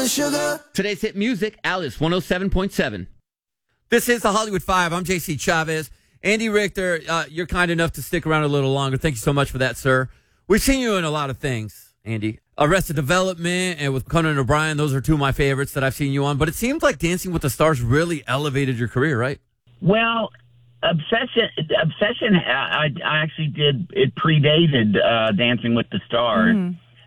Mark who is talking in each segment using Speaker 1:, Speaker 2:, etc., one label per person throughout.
Speaker 1: and sugar.
Speaker 2: Today's hit music, Alice 107.7. This is the Hollywood Five. I'm JC Chavez. Andy Richter, you're kind enough to stick around a little longer. Thank you so much for that, sir. We've seen you in a lot of things, Andy. Arrested Development and with Conan O'Brien, those are two of my favorites that I've seen you on. But it seems like Dancing with the Stars really elevated your career, right?
Speaker 3: Well, Obsession. I actually did. It predated Dancing with the Stars,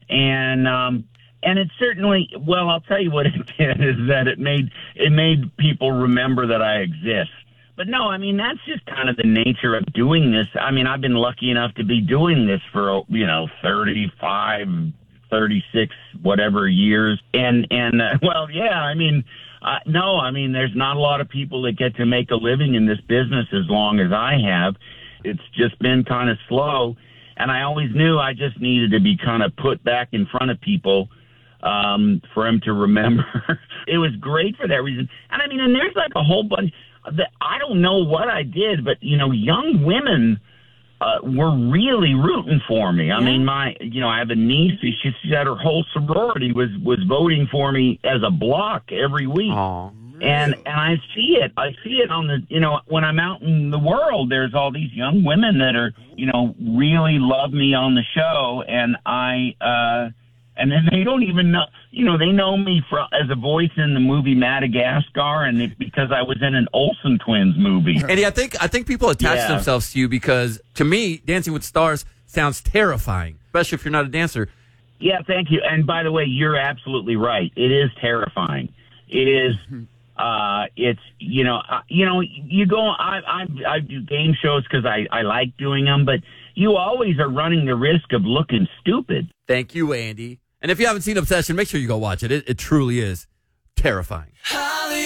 Speaker 3: and it certainly. Well, I'll tell you what it did is that it made people remember that I exist. But no, I mean, that's just kind of the nature of doing this. I mean, I've been lucky enough to be doing this for, 35, 36, whatever years. And well, yeah, I mean, no, I mean, there's not a lot of people that get to make a living in this business as long as I have. It's just been kind of slow. And I always knew I just needed to be kind of put back in front of people for them to remember. It was great for that reason. And I mean, and there's like a whole bunch. I don't know what I did, but, young women were really rooting for me. I mean, I have a niece. She said her whole sorority was voting for me as a block every week.
Speaker 2: Aww.
Speaker 3: And I see it. I see it on the, when I'm out in the world, there's all these young women that are, really love me on the show. And and then they don't even know, they know me as a voice in the movie Madagascar, and because I was in an Olsen Twins movie.
Speaker 2: Andy, I think people attach themselves to you because, to me, Dancing with Stars sounds terrifying, especially if you're not a dancer.
Speaker 3: Yeah, thank you. And by the way, you're absolutely right. It is terrifying. It is. It's you go. I do game shows because I like doing them, but you always are running the risk of looking stupid.
Speaker 2: Thank you, Andy. And if you haven't seen Obsession, make sure you go watch it. It truly is terrifying.